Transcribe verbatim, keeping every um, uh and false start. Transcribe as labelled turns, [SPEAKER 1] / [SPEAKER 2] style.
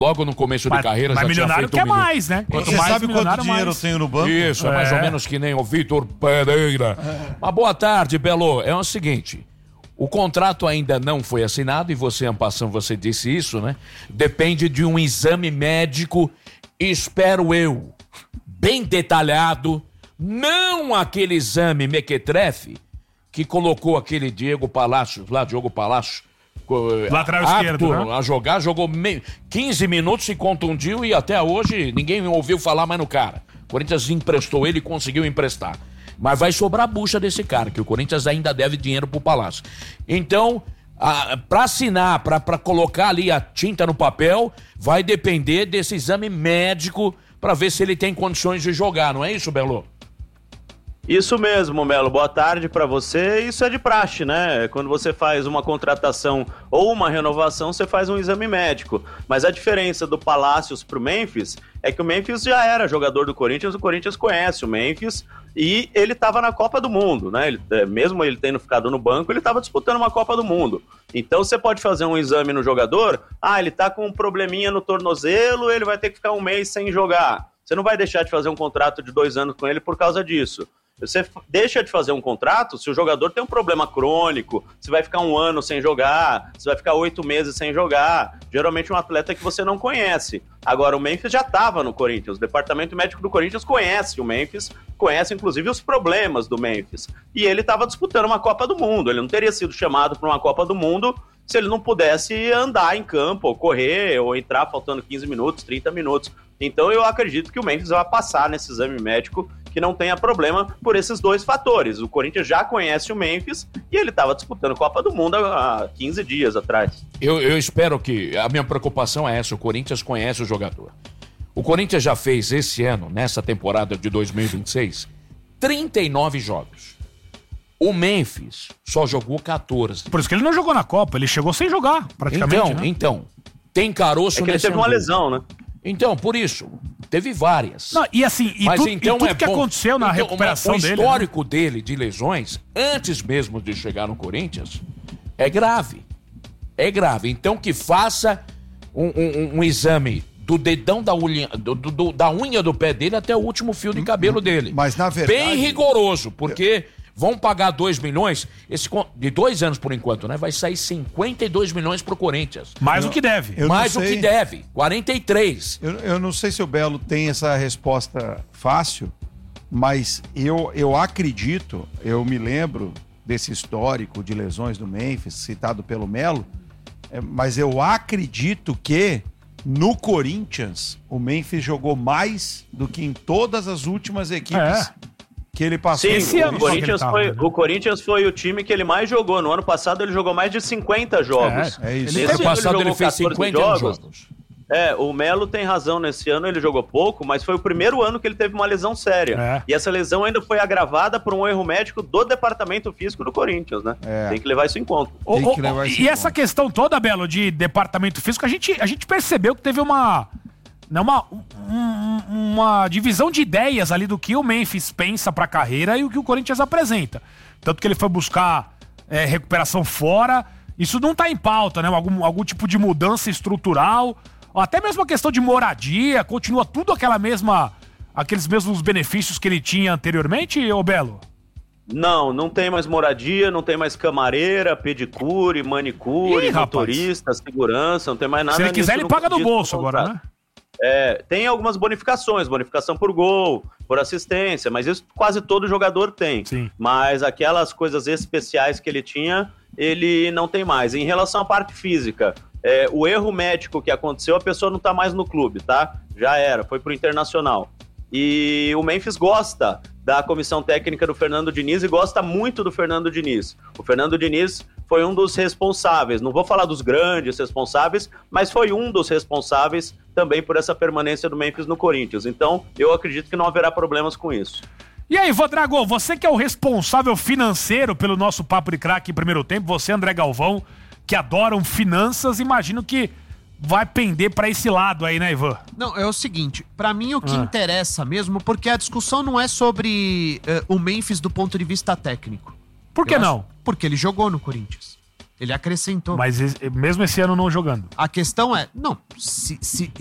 [SPEAKER 1] logo no começo
[SPEAKER 2] mas,
[SPEAKER 1] de carreira
[SPEAKER 2] mas
[SPEAKER 1] já tinha
[SPEAKER 2] milionário
[SPEAKER 1] feito
[SPEAKER 2] quer
[SPEAKER 1] um
[SPEAKER 2] mais, né?
[SPEAKER 3] Quanto Você mais sabe quanto dinheiro mais... eu tenho no banco?
[SPEAKER 1] Isso, é, é mais ou menos que nem o Vitor Pereira. É. Mas boa tarde, Belo. É o seguinte, o contrato ainda não foi assinado e você, Ampassão, você disse isso, né? Depende de um exame médico, espero eu, bem detalhado, não aquele exame mequetrefe que colocou aquele Diego Palácios, lá, Diogo Palácios,
[SPEAKER 2] lateral esquerdo, né?
[SPEAKER 1] A jogar, jogou quinze minutos, se contundiu e até hoje ninguém ouviu falar mais no cara. O Corinthians emprestou ele e conseguiu emprestar. Mas vai sobrar bucha desse cara, que o Corinthians ainda deve dinheiro pro Palácio. Então, a, pra assinar, pra, pra colocar ali a tinta no papel, vai depender desse exame médico pra ver se ele tem condições de jogar, não é isso, Belo?
[SPEAKER 4] Isso mesmo, Melo. Boa tarde para você. Isso é de praxe, né? Quando você faz uma contratação ou uma renovação, você faz um exame médico. Mas a diferença do Palácios pro Memphis é que o Memphis já era jogador do Corinthians, o Corinthians conhece o Memphis e ele estava na Copa do Mundo, né? Ele, mesmo ele tendo ficado no banco, ele estava disputando uma Copa do Mundo. Então você pode fazer um exame no jogador, ah, ele tá com um probleminha no tornozelo, ele vai ter que ficar um mês sem jogar. Você não vai deixar de fazer um contrato de dois anos com ele por causa disso. Você deixa de fazer um contrato se o jogador tem um problema crônico, se vai ficar um ano sem jogar, se vai ficar oito meses sem jogar. Geralmente um atleta que você não conhece. Agora, o Memphis já estava no Corinthians. O departamento médico do Corinthians conhece o Memphis, conhece inclusive os problemas do Memphis. E ele estava disputando uma Copa do Mundo. Ele não teria sido chamado para uma Copa do Mundo se ele não pudesse andar em campo, ou correr, ou entrar faltando quinze minutos, trinta minutos. Então eu acredito que o Memphis vai passar nesse exame médico, que não tenha problema por esses dois fatores. O Corinthians já conhece o Memphis e ele estava disputando Copa do Mundo há quinze dias atrás.
[SPEAKER 1] Eu, eu espero que... A minha preocupação é essa, o Corinthians conhece o jogador. O Corinthians já fez esse ano, nessa temporada de dois mil e vinte e seis, trinta e nove jogos. O Memphis só jogou quatorze.
[SPEAKER 2] Por isso que ele não jogou na Copa, ele chegou sem jogar, praticamente.
[SPEAKER 1] Então,
[SPEAKER 2] né?
[SPEAKER 1] então tem caroço
[SPEAKER 4] é que ele teve uma lesão, né?
[SPEAKER 1] Então, por isso, teve várias.
[SPEAKER 2] Não, e assim, e,
[SPEAKER 1] Mas
[SPEAKER 2] tu,
[SPEAKER 1] então
[SPEAKER 2] e tudo
[SPEAKER 1] é
[SPEAKER 2] que
[SPEAKER 1] bom.
[SPEAKER 2] aconteceu na
[SPEAKER 1] então,
[SPEAKER 2] recuperação
[SPEAKER 1] o
[SPEAKER 2] dele...
[SPEAKER 1] O histórico dele, né? dele de lesões, antes mesmo de chegar no Corinthians, é grave. É grave. Então que faça um, um, um exame do dedão da unha, do, do, da unha do pé dele até o último fio de cabelo dele.
[SPEAKER 3] Mas na verdade...
[SPEAKER 1] Bem rigoroso, porque... Vão pagar dois milhões, esse, de dois anos por enquanto, né? Vai sair cinquenta e dois milhões pro Corinthians.
[SPEAKER 2] Mais o que deve.
[SPEAKER 1] Mais o que deve, quarenta e três.
[SPEAKER 3] Eu, eu não sei se o Belo tem essa resposta fácil, mas eu, eu acredito, eu me lembro desse histórico de lesões do Memphis, citado pelo Melo, é, mas eu acredito que no Corinthians o Memphis jogou mais do que em todas as últimas equipes. É. Que ele passou.
[SPEAKER 4] Sim,
[SPEAKER 2] esse
[SPEAKER 4] o,
[SPEAKER 2] ano
[SPEAKER 4] Corinthians
[SPEAKER 2] tava,
[SPEAKER 4] foi,
[SPEAKER 2] né?
[SPEAKER 4] o Corinthians foi o time que ele mais jogou. No ano passado ele jogou mais de cinquenta jogos.
[SPEAKER 3] É, é isso.
[SPEAKER 1] No ano passado ele, ele fez cinquenta jogos. jogos.
[SPEAKER 4] É, o Melo tem razão, nesse ano ele jogou pouco, mas foi o primeiro ano que ele teve uma lesão séria. É. E essa lesão ainda foi agravada por um erro médico do departamento físico do Corinthians, né? É. Tem que levar isso em conta.
[SPEAKER 2] O, o, o, e essa questão toda, Belo, de departamento físico, a gente, a gente percebeu que teve uma... Uma, um, uma divisão de ideias ali do que o Memphis pensa pra carreira e o que o Corinthians apresenta. Tanto que ele foi buscar é, recuperação fora. Isso não tá em pauta, né? Algum, algum tipo de mudança estrutural. Até mesmo a questão de moradia. Continua tudo aquela mesma, aqueles mesmos benefícios que ele tinha anteriormente, ô Belo?
[SPEAKER 4] Não, não tem mais moradia, não tem mais camareira, pedicure, manicure, Ih, motorista, segurança, não tem mais nada.
[SPEAKER 2] Se ele quiser, ele paga do bolso agora, né?
[SPEAKER 4] É, tem algumas bonificações, bonificação por gol, por assistência, mas isso quase todo jogador tem.
[SPEAKER 2] Sim.
[SPEAKER 4] Mas aquelas coisas especiais que ele tinha, ele não tem mais. Em relação à parte física, é, o erro médico que aconteceu, a pessoa não tá mais no clube, tá? Já era, foi pro Internacional. E o Memphis gosta da comissão técnica do Fernando Diniz e gosta muito do Fernando Diniz. O Fernando Diniz foi um dos responsáveis, não vou falar dos grandes responsáveis, mas foi um dos responsáveis também por essa permanência do Memphis no Corinthians. Então, eu acredito que não haverá problemas com isso.
[SPEAKER 2] E aí, Vodrago, você que é o responsável financeiro pelo nosso Papo de Craque em primeiro tempo, você, André Galvão, que adoram finanças, imagino que vai pender pra esse lado aí, né, Ivan?
[SPEAKER 5] Não, é o seguinte, pra mim o que
[SPEAKER 2] Ah.
[SPEAKER 5] interessa mesmo, porque a discussão não é sobre uh, o Memphis do ponto de vista técnico.
[SPEAKER 2] Por que
[SPEAKER 5] Eu
[SPEAKER 2] não?
[SPEAKER 5] acho- Porque ele jogou no Corinthians. Ele acrescentou.
[SPEAKER 2] Mas esse- mesmo esse ano não jogando.
[SPEAKER 5] A questão é, não, se, se,